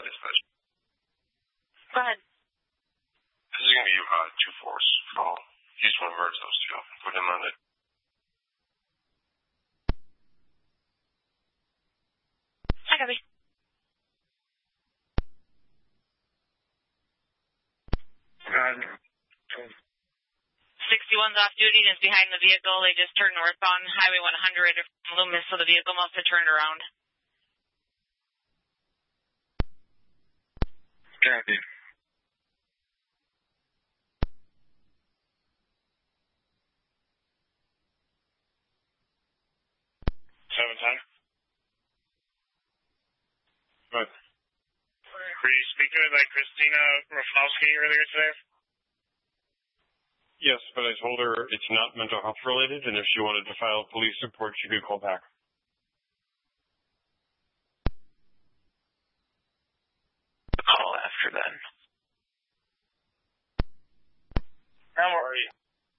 dispatch. Go ahead. This is going to be 2-4 call. You just want to merge those two. Put him on it. Hi, copy. 61's off duty and is behind the vehicle. They just turned northbound Highway 100 from Loomis, so the vehicle must have turned around. Copy. 710. Good. Were you speaking with Christina Rafalski earlier today? Yes, but I told her it's not mental health related, and if she wanted to file a police report, she could call back. Call after then. How are you?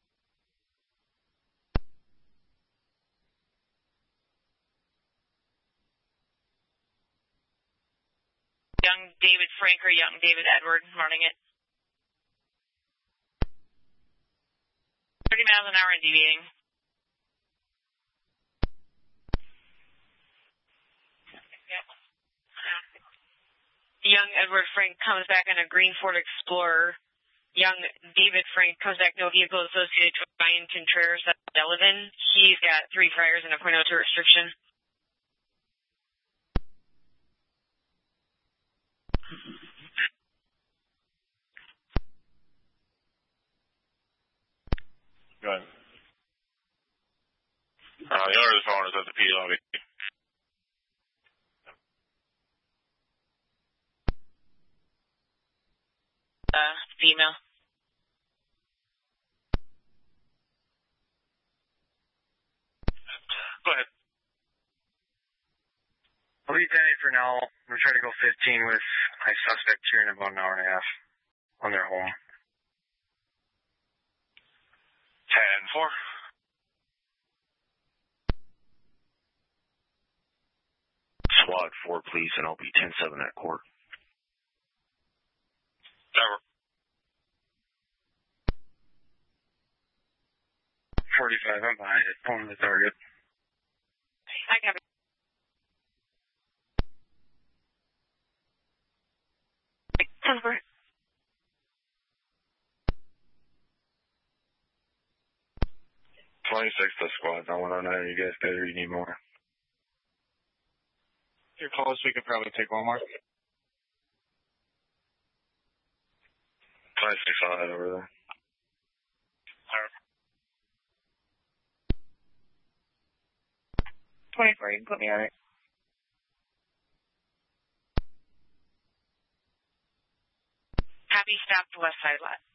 Young David Frank or young David Edward running it. 30 miles an hour and deviating. Yep. Young Edward Frank comes back in a green Ford Explorer. Young David Frank comes back no vehicle associated with Ryan Contreras at Delavan. He's got 3 priors and a .02 restriction. Go ahead. The owner of the phone is at the P lobby. Female. Go ahead. I'll be pending for now. We're trying to go 15 with my suspect here in about an hour and a half on their home. 10-4. SWAT 4, please, and I'll be 10-7 at court. Over. 45, I'm behind it. On the target. I copy. Over. 26 to squad. I want to know you guys better. You need more. Your close, we could probably take one more. 26 on it over there. 24, you can put me on it. Copy, stop to west side lot.